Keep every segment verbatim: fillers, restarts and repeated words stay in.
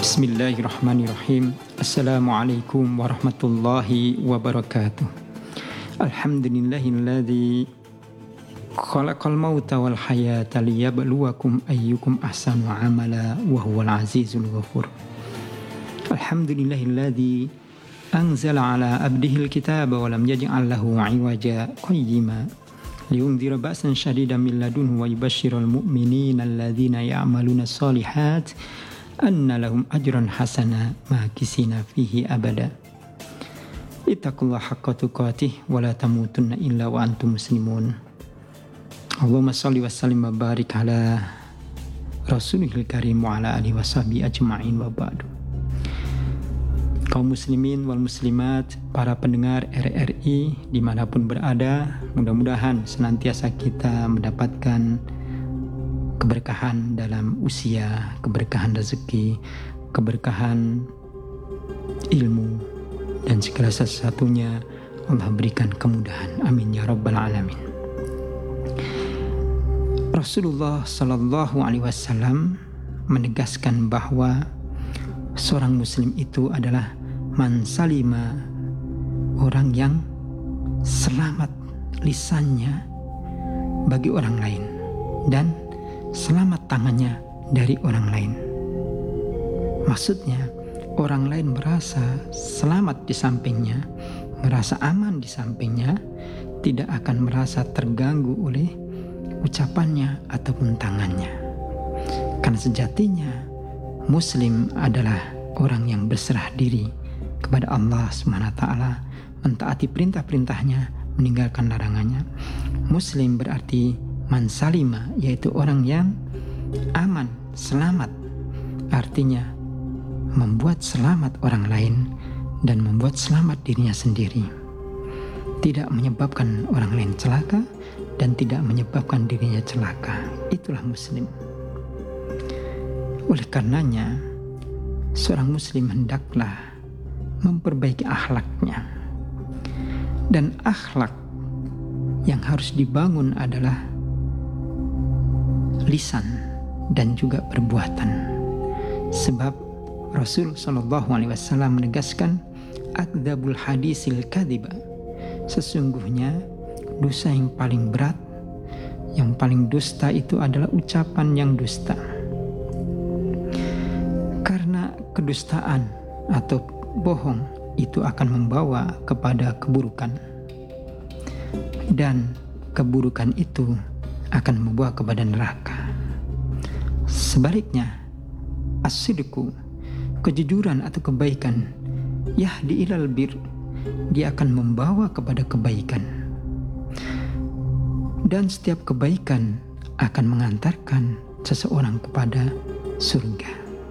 Bismillahirrahmanirrahim. Assalamualaikum warahmatullahi wabarakatuh. Alhamdulillahilladzi khalaqal mauta wal hayata liyabluwakum ayyukum ahsanu amala wa huwal azizul ghafur. Alhamdulillahilladzi anzala ala abdihil kitaba wa lam yaj'al lahu 'iwaja qayyima liyunzira ba'san shadidan min ladunhu wa yubashshiral mu'minina alladzina ya'maluna shalihat anna lahum ajran hasana makisina fihi abada. Ittaqullaha haqqa tuqatih wa la tamutunna illa wa antum muslimun. Allahumma shalli wa sallim wa barik ala rasulihil karim wa ala alihi washabihi ajma'in wa ba'du. Kaum muslimin wal muslimat, para pendengar R R I dimanapun berada, mudah-mudahan senantiasa kita mendapatkan keberkahan dalam usia, keberkahan rezeki, keberkahan ilmu, dan segala sesuatunya Allah berikan kemudahan. Amin ya rabbal alamin. Rasulullah Sallallahu Alaihi Wasallam menegaskan bahwa seorang muslim itu adalah man salima, orang yang selamat lisannya bagi orang lain dan selamat tangannya dari orang lain. Maksudnya, orang lain merasa selamat di sampingnya, merasa aman di sampingnya, tidak akan merasa terganggu oleh ucapannya ataupun tangannya. Karena sejatinya muslim adalah orang yang berserah diri kepada Allah subhanahu wa taala, mentaati perintah-perintahnya, meninggalkan larangannya. Muslim berarti man salima, yaitu orang yang aman, selamat. Artinya membuat selamat orang lain dan membuat selamat dirinya sendiri. Tidak menyebabkan orang lain celaka dan tidak menyebabkan dirinya celaka. Itulah muslim. Oleh karenanya, seorang muslim hendaklah memperbaiki akhlaknya. Dan akhlak yang harus dibangun adalah lisan dan juga perbuatan. Sebab Rasul Shallallahu Alaihi Wasallam menegaskan akdzabul hadisil kadziba, sesungguhnya dosa yang paling berat, yang paling dusta itu adalah ucapan yang dusta. Karena kedustaan atau bohong itu akan membawa kepada keburukan, dan keburukan itu akan membawa kepada neraka. Sebaliknya, as-sidqu, kejujuran atau kebaikan, yahdi ilal bir, dia akan membawa kepada kebaikan. Dan setiap kebaikan akan mengantarkan seseorang kepada surga.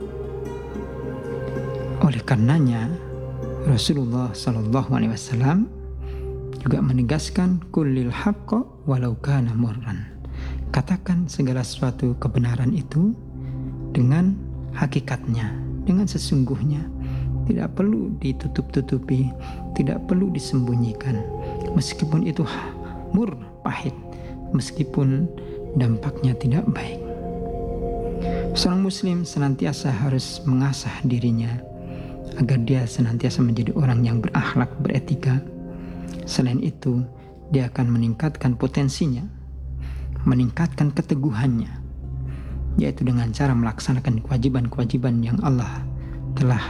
Oleh karenanya, Rasulullah Sallallahu Alaihi Wasallam juga menegaskan kullil haqqa walau kana murran. Katakan segala sesuatu kebenaran itu dengan hakikatnya, dengan sesungguhnya. Tidak perlu ditutup-tutupi, tidak perlu disembunyikan. Meskipun itu mur, pahit, meskipun dampaknya tidak baik. Seorang muslim senantiasa harus mengasah dirinya agar dia senantiasa menjadi orang yang berakhlak, beretika. Selain itu, dia akan meningkatkan potensinya, meningkatkan keteguhannya, yaitu dengan cara melaksanakan kewajiban-kewajiban yang Allah telah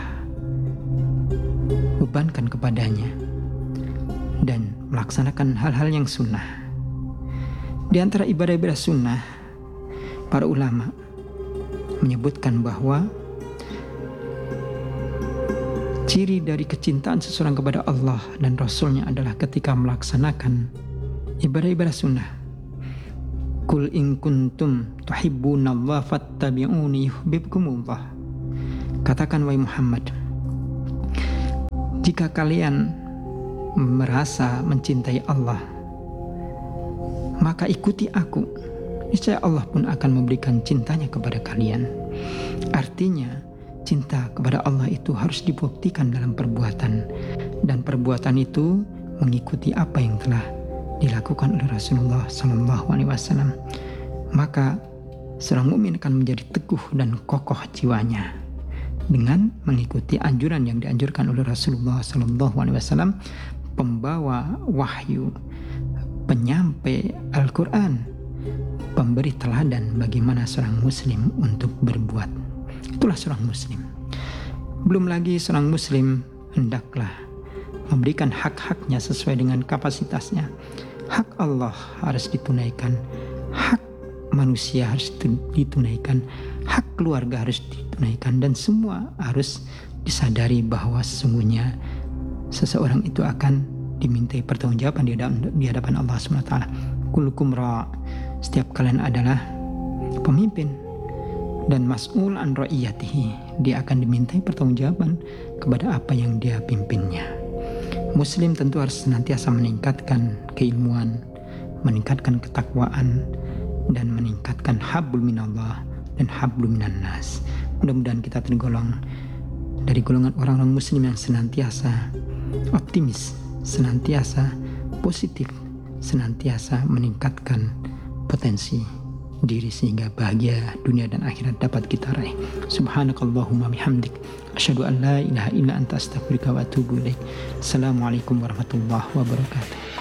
bebankan kepadanya dan melaksanakan hal-hal yang sunnah. Di antara ibadah-ibadah sunnah, para ulama menyebutkan bahwa ciri dari kecintaan seseorang kepada Allah dan Rasulnya adalah ketika melaksanakan ibadah-ibadah sunnah. Qul in kuntum tuhibbunallaha fattabi'uni yuhibbukumullah. Katakan wahai Muhammad, jika kalian merasa mencintai Allah, maka ikuti aku. Niscaya Allah pun akan memberikan cintanya kepada kalian. Artinya, cinta kepada Allah itu harus dibuktikan dalam perbuatan, dan perbuatan itu mengikuti apa yang telah dilakukan oleh Rasulullah Sallallahu Alaihi Wasallam. Maka seorang mukmin akan menjadi teguh dan kokoh jiwanya, dengan mengikuti anjuran yang dianjurkan oleh Rasulullah Sallallahu Alaihi Wasallam, pembawa wahyu, penyampai Al-Quran, pemberi teladan bagaimana seorang muslim untuk berbuat. Itulah seorang muslim. Belum lagi seorang muslim hendaklah memberikan hak-haknya sesuai dengan kapasitasnya. Hak Allah harus ditunaikan, hak manusia harus ditunaikan, hak keluarga harus ditunaikan, dan semua harus disadari bahwa sesungguhnya seseorang itu akan dimintai pertanggungjawaban di hadapan, di hadapan Allah subhanahu wa taala. Kullukum ra', setiap kalian adalah pemimpin, dan mas'ul an ra'iyatihi, dia akan dimintai pertanggungjawaban kepada apa yang dia pimpinnya. Muslim tentu harus senantiasa meningkatkan keilmuan, meningkatkan ketakwaan, dan meningkatkan hablum minallah dan hablum minan nas. Mudah-mudahan kita tergolong dari golongan orang-orang muslim yang senantiasa optimis, senantiasa positif, senantiasa meningkatkan potensi diri sehingga bahagia dunia dan akhirat dapat kita raih. Subhanakallahumma bihamdik, asyhadu an la ilaha illa anta astaghfiruka wa atubu ilaik. Assalamualaikum warahmatullahi wabarakatuh.